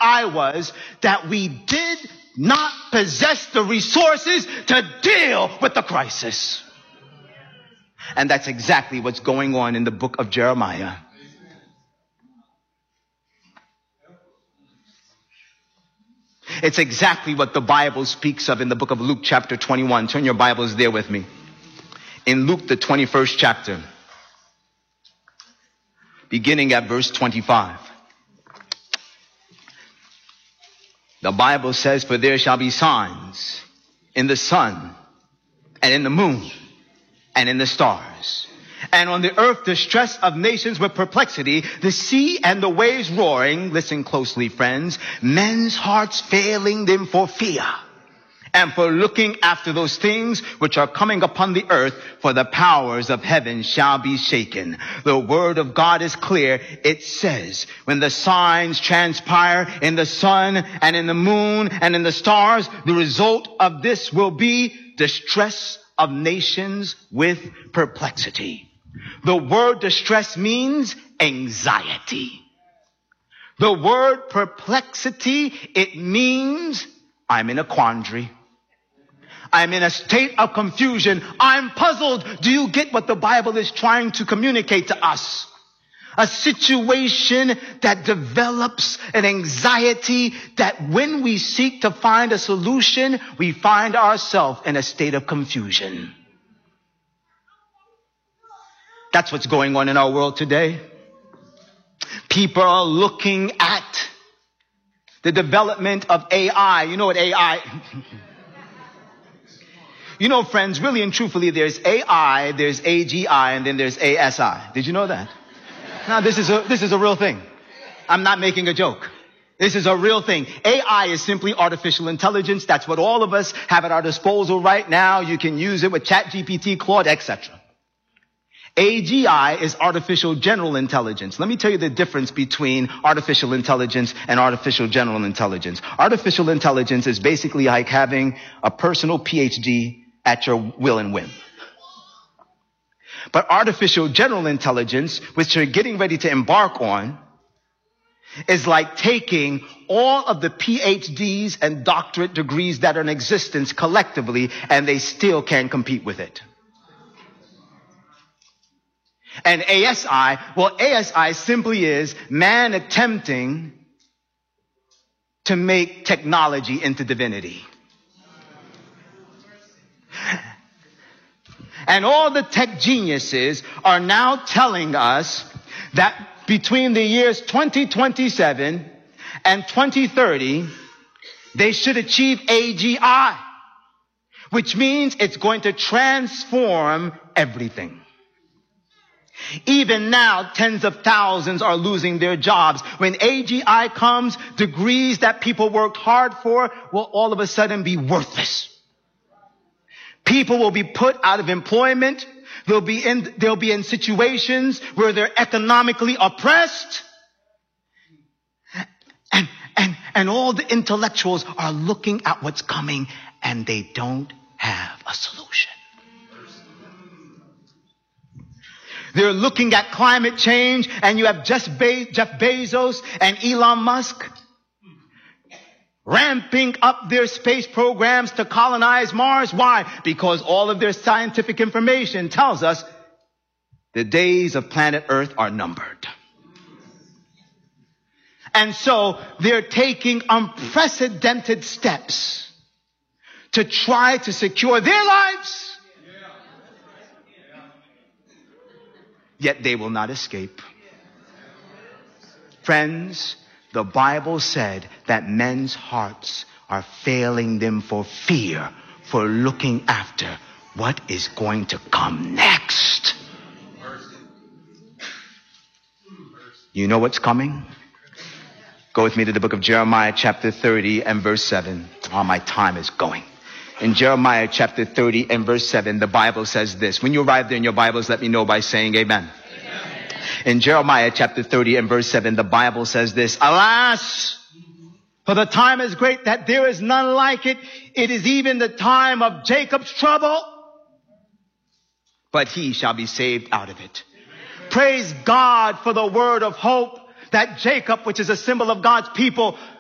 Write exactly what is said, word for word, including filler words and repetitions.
I was that we did not possess the resources to deal with the crisis. And that's exactly what's going on in the book of Jeremiah. It's exactly what the Bible speaks of in the book of Luke chapter twenty-one. Turn your Bibles there with me. In Luke, the twenty-first chapter, beginning at verse twenty-five. The Bible says, "For there shall be signs in the sun and in the moon and in the stars. And on the earth distress of nations with perplexity, the sea and the waves roaring," listen closely, friends, "men's hearts failing them for fear, and for looking after those things which are coming upon the earth, for the powers of heaven shall be shaken." The word of God is clear. It says, when the signs transpire in the sun and in the moon and in the stars, the result of this will be distress of nations with perplexity. The word distress means anxiety. The word perplexity, it means I'm in a quandary. I'm in a state of confusion. I'm puzzled. Do you get what the Bible is trying to communicate to us? A situation that develops an anxiety that when we seek to find a solution, we find ourselves in a state of confusion. That's what's going on in our world today. People are looking at the development of A I. You know what A I... You know, friends, really and truthfully, there's A I, there's A G I, and then there's A S I. Did you know that? Now, this is a, this is a real thing. I'm not making a joke. This is a real thing. A I is simply artificial intelligence. That's what all of us have at our disposal right now. You can use it with ChatGPT, Claude, et cetera. A G I is artificial general intelligence. Let me tell you the difference between artificial intelligence and artificial general intelligence. Artificial intelligence is basically like having a personal P H D at your will and whim. But artificial general intelligence, which you're getting ready to embark on, is like taking all of the P H Ds and doctorate degrees that are in existence collectively, and they still can't compete with it. And A S I, well, A S I simply is man attempting to make technology into divinity. And all the tech geniuses are now telling us that between the years twenty twenty-seven and twenty thirty, they should achieve A G I, which means it's going to transform everything. Even now, tens of thousands are losing their jobs. When A G I comes, degrees that people worked hard for will all of a sudden be worthless. People will be put out of employment. They'll be in, they'll be in situations where they're economically oppressed. And, and, and all the intellectuals are looking at what's coming, and they don't have a solution. They're looking at climate change, and you have Jeff Bezos and Elon Musk ramping up their space programs to colonize Mars. Why? Because all of their scientific information tells us the days of planet Earth are numbered. And so they're taking unprecedented steps to try to secure their lives. Yet they will not escape. Friends, the Bible said that men's hearts are failing them for fear, for looking after what is going to come next. You know what's coming? Go with me to the book of Jeremiah chapter thirty and verse seven. Oh, my time is going. In Jeremiah chapter thirty and verse seven, the Bible says this. When you arrive there in your Bibles, let me know by saying amen. Amen. In Jeremiah chapter thirty and verse seven, the Bible says this. Alas, for the time is great that there is none like it. It is even the time of Jacob's trouble, but he shall be saved out of it. Amen. Praise God for the word of hope that Jacob, which is a symbol of God's people,